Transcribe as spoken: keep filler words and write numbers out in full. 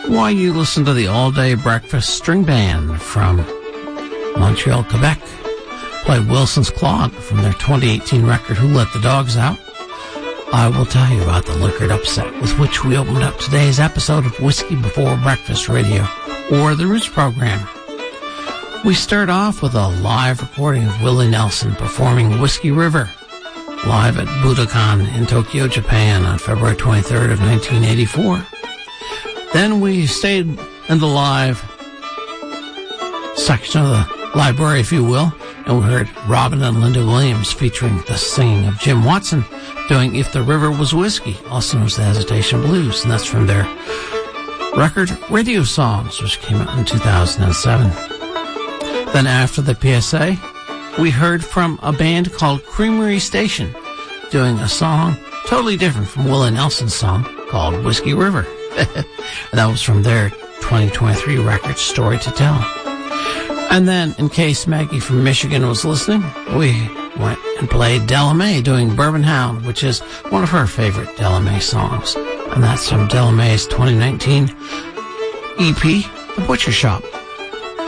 Why, you listen to the All-Day Breakfast String Band from Montreal, Quebec. Play Wilson's Clog from their twenty eighteen record, Who Let the Dogs Out? I will tell you about the Liquored Upset, with which we opened up today's episode of Whiskey Before Breakfast Radio, or the Roots program. We start off with a live recording of Willie Nelson performing Whiskey River, live at Budokan in Tokyo, Japan on February twenty-third of nineteen eighty-four. Then we stayed in the live section of the library, if you will, and we heard Robin and Linda Williams featuring the singing of Jim Watson doing If the River Was Whiskey, also known as the Hesitation Blues, and that's from their record Radio Songs, which came out in two thousand seven. Then after the P S A, we heard from a band called Creamery Station doing a song totally different from Willie Nelson's song called Whiskey River. And that was from their twenty twenty-three record, Story to Tell. And then, in case Maggie from Michigan was listening, we went and played Della Mae doing Bourbon Hound, which is one of her favorite Della Mae songs. And that's from Della Mae's twenty nineteen E P, The Butcher Shop.